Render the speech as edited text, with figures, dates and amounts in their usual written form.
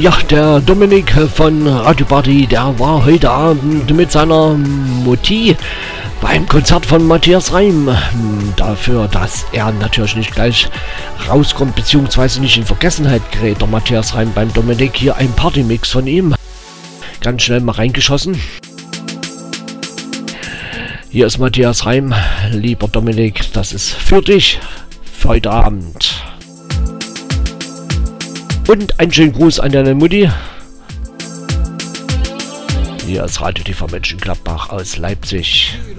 Ja, der Dominik von Radio Party, der war heute Abend mit seiner Mutti beim Konzert von Matthias Reim. Dafür, dass er natürlich nicht gleich rauskommt, beziehungsweise nicht in Vergessenheit gerät, der Matthias Reim beim Dominik. Hier ein Partymix von ihm. Ganz schnell mal reingeschossen. Hier ist Matthias Reim. Lieber Dominik, das ist für dich für heute Abend. Und einen schönen Gruß an deine Mutti. Hier ist Radio TV Mönchengladbach aus Leipzig.